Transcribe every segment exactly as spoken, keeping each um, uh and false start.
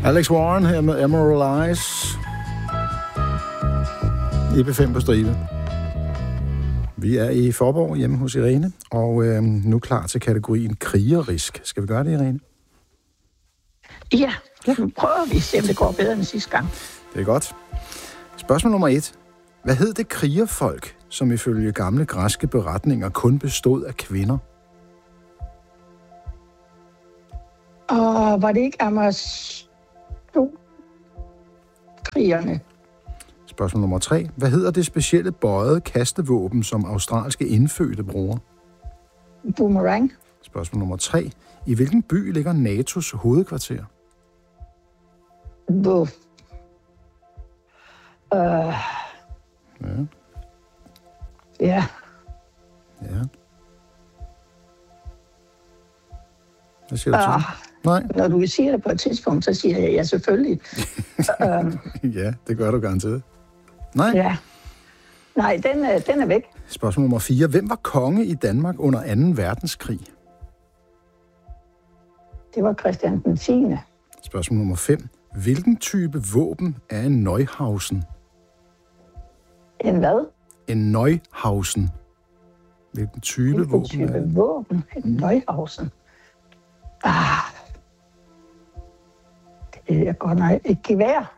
Alex Warren her med Emerald Eyes. E P fem på stribe. Vi er i Forborg hjemme hos Irene, og øh, nu klar til kategorien krigerisk. Skal vi gøre det, Irene? Ja, nu prøver vi, se om det går bedre end sidste gang. Det er godt. Spørgsmål nummer et. Hvad hed det krigerfolk, som ifølge gamle græske beretninger kun bestod af kvinder? Og var det ikke Amazon-krigerne? Spørgsmål nummer tre. Hvad hedder det specielle bøjede kastevåben, som australske indfødte bruger? Boomerang. Spørgsmål nummer tre. I hvilken by ligger N A T O's hovedkvarter? Hvor? Uh, Ja. ja, Ja. Hvad siger du Ah. til? Nej. når du siger det på et tidspunkt, så siger jeg ja, selvfølgelig. um, Ja, det gør du garanteret. Nej. ja. Nej, den, er- den er væk. Spørgsmål nummer fire. Hvem var konge i Danmark under anden verdenskrig? Det var Christian den tiende. Spørgsmål nummer fem. Hvilken type våben er en Neuhausen? En hvad? En Neuhausen. Hvilken type Hvilken våben type er det? våben? En Neuhausen. Ah. Det er godt nok et gevær.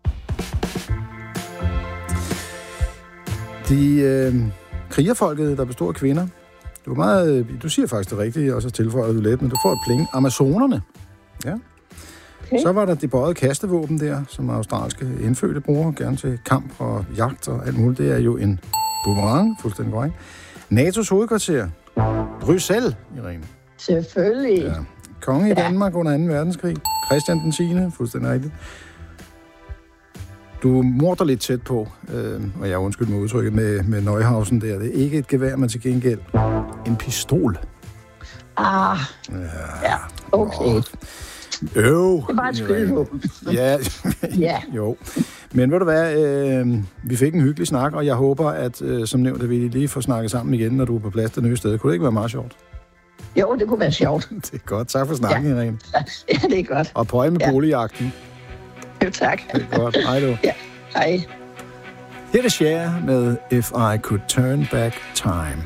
De øh, krigerfolket, der består af kvinder. Du, var meget, du siger faktisk det rigtige, og så tilføjer du lidt, men du får et pling. Amazonerne. Ja. Okay. Så var der de bøjede kastevåben der, som australske indfødte bruger, gerne til kamp og jagt og alt muligt. Det er jo en boomerang, fuldstændig korrekt. N A T O's hovedkvarter. Bruxelles, Irene. Selvfølgelig. Ja. Konge i Ja. Danmark under anden verdenskrig. Christian den tiende, fuldstændig rigtigt. Du morder lidt tæt på, øh, og jeg undskyld mig udtrykket, med, med Neuhausen der. Det er ikke et gevær, men til gengæld en pistol. Ah, ja, okay. Øv! Det var et skydevåben. Ja, Ja. jo. Men ved du hvad, øh, vi fik en hyggelig snak, og jeg håber, at øh, som nævnt, at vi lige får snakket sammen igen, når du er på plads det nye sted. Kunne det ikke være meget sjovt? Jo, det kunne være sjovt. Det er godt. Tak for snakken, ja. Irene. Ja, det er godt. Og pøj med Ja. boligjagten. Jo, tak. Det er godt. Hej du. Ja, hej. Her er det Cher med If I Could Turn Back Time.